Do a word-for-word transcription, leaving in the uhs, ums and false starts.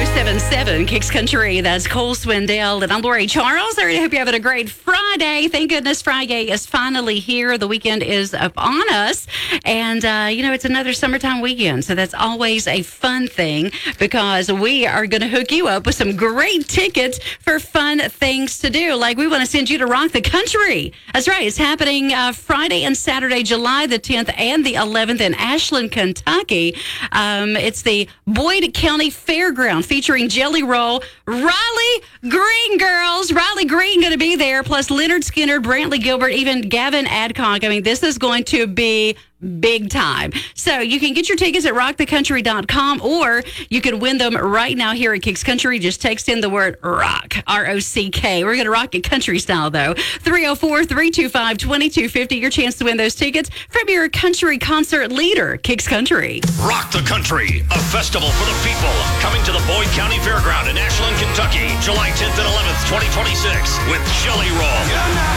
seven seven Kicks Country. That's Cole Swindell. And I'm Lori Charles. I really hope you're having a great Friday. Thank goodness Friday is finally here. The weekend is up on us. And, uh, you know, it's another summertime weekend. So that's always a fun thing because we are going to hook you up with some great tickets for fun things to do. Like we want to send you to Rock the Country. That's right. It's happening uh, Friday and Saturday, July the tenth and the eleventh in Ashland, Kentucky. Um, it's the Boyd County Fairground featuring Jelly Roll, Riley Green girls. Riley Green going to be there, plus Leonard Skinner, Brantley Gilbert, even Gavin Adcock. I mean, this is going to be big time. So you can get your tickets at rock the country dot com, or you can win them right now here at Kicks Country. Just text in the word rock, R O C K. We're going to rock it country style, though. three oh four, three two five, two two five oh. Your chance to win those tickets from your country concert leader, Kicks Country. Rock the Country, a festival for the people. Coming to the Boyd County Fairground in Ashland, Kentucky, July tenth and eleventh, twenty twenty-six, with Jelly Roll.